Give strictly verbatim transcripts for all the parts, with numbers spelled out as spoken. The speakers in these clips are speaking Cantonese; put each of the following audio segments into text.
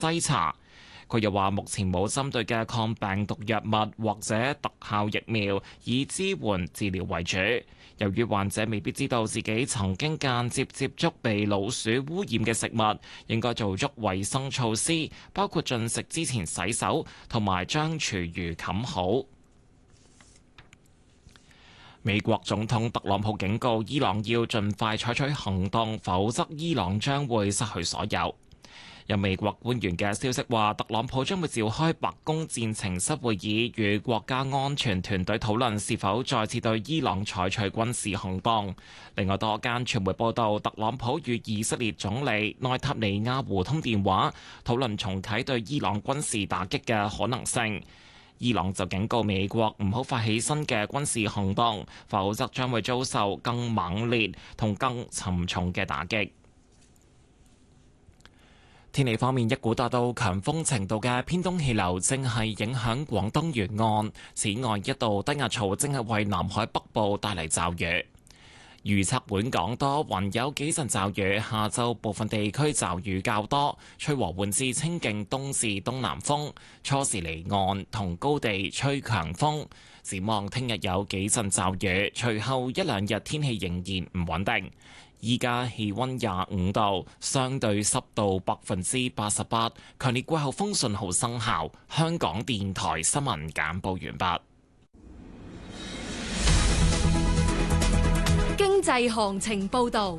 篩查。佢又話：目前冇針對嘅抗病毒藥物或者特效疫苗，以支援治療為主。由於患者未必知道自己曾經間接接觸被老鼠污染嘅食物，應該做足衛生措施，包括進食之前洗手同埋將廚餘冚好。美國總統特朗普警告伊朗要盡快採取行動，否則伊朗將會失去所有。有美國官員嘅消息話，特朗普將會召開白宮戰情室會議，與國家安全團隊討論是否再次對伊朗採取軍事行動。另外，多間傳媒報道，特朗普與以色列總理內塔尼亞胡通電話，討論重啟對伊朗軍事打擊嘅可能性。伊朗就警告美國唔好發起新嘅軍事行動，否則將會遭受更猛烈同更沉重嘅打擊。天氣方面，一股達到強風程度嘅偏東氣流正係影響廣東沿岸。此外，一道低壓槽正係為南海北部帶嚟驟雨。預測本港多雲，有幾陣驟雨，下晝部分地區驟雨較多，吹和緩至清勁東至東南風，初時離岸同高地吹強風。展望聽日有幾陣驟雨，隨後一兩日天氣仍然唔穩定。依家氣溫廿五度，相對濕度百分之八十八，強烈季候風信號生效。香港電台新聞簡報完畢。 經濟行情報導。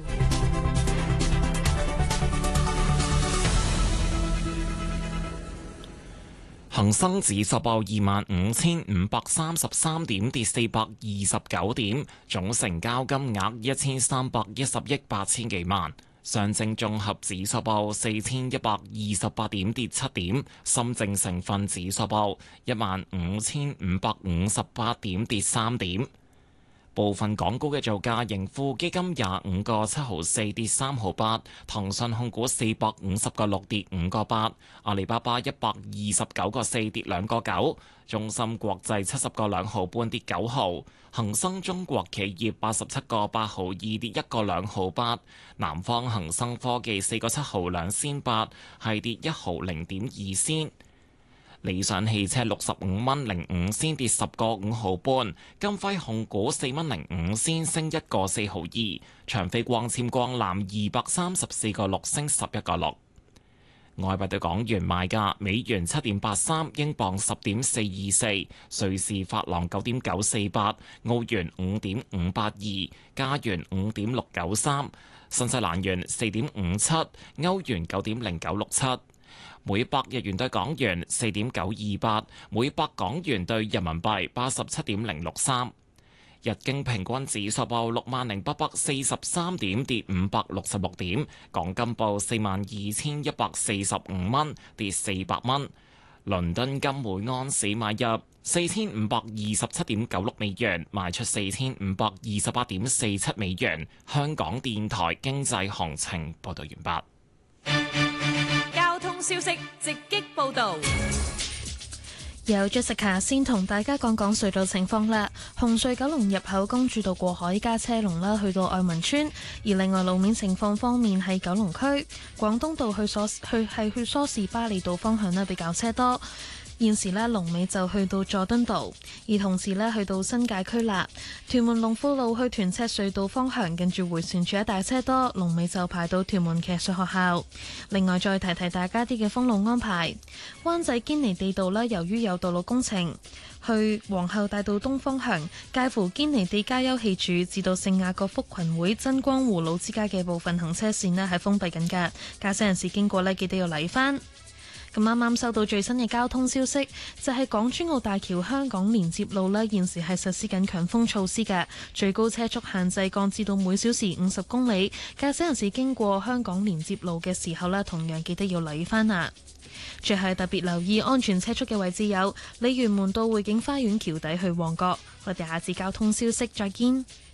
恒生指數報二萬五千五百三十三點，跌四百二十九點，總成交金額一千三百一十億八千幾萬。上證綜合指數報四千一百二十八點，跌七點。深證成分指數報一萬五千五百五十八點，跌三點。部分港股嘅造價，盈富基金廿五個七毫四跌三毫八，騰訊控股四百五十個六跌五個八，阿里巴巴一百二十九個四跌兩個九，中芯國際七十個兩毫半跌九毫，恒生中國企業八十七個八毫二跌一個兩毫八，南方恒生科技四個七毫兩仙八係跌一毫零點二仙。理想汽車六十五蚊零五仙跌十個五毫半，金輝控股四蚊零五仙升一個四毫二，長飛光纖光纜二百三十四個六升十一個六。外幣對港元賣價：美元七點八三，英鎊十點四二四，瑞士法郎九點九四八，澳元五點五八二，加元五點六九三，新西蘭元四點五七，歐元九點零九六七。每百日元對港元四點九二八，每百港元對人民幣八十七點零六三。日經平均指數報六萬零八百四十三點，跌五百六十六點。港金報四萬二千一百四十五蚊，跌四百蚊。倫敦金每安士買入四千五百二十七點九六美元，賣出四千五百二十八點四七美元。香港電台經濟行情報道完畢。 消息直擊報導， 有 Jessica 先同大家講講隧道情況啦。紅隧九龍入口公主道過海加車龍啦，去到愛民村。而另外路面情況方面，喺九龍區廣東道去梳去係去梳士巴利道方向呢，比較車多。現時呢，龍尾就去到佐敦道，而同時呢，去到新界區啦。屯門龍富路去屯赤隧道方向，近住迴旋處一帶車多，龍尾就排到屯門騎術學校。另外再提提大家啲嘅封路安排，灣仔堅尼地道呢，由於有道路工程，去皇后大道東方向，介乎堅尼地街休憩處至到聖雅各福群會真光湖老之家嘅部分行車線呢，係封閉緊㗎，駕駛人士經過呢，記得要嚟返。咁啱啱收到最新嘅交通消息，就係港珠澳大橋香港連接路呢，現時係實施緊強風措施嘅，最高車速限制降至到每小時五十公里。駕駛人士經過香港連接路嘅時候呢，同樣記得要留意返啊！最後特別留意安全車速嘅位置有鯉魚門道匯景花園橋底去旺角。我哋下次交通消息再見。